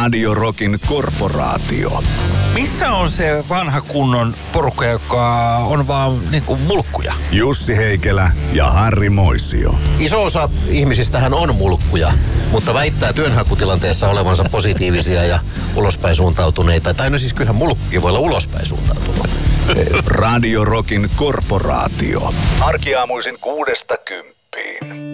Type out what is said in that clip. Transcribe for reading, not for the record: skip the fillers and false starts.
Radio Rockin korporaatio. Missä on se vanha kunnon porukka, joka on vaan niinku mulkkuja? Jussi Heikelä ja Harri Moisio. Iso osa ihmisistähän on mulkkuja, mutta väittää työnhakutilanteessa olevansa positiivisia ja ulospäin suuntautuneita. Tai no siis kyllähän mulkkukin voi olla ulospäin suuntautunut. Radio Rockin korporaatio. Arkiaamuisin 6–10.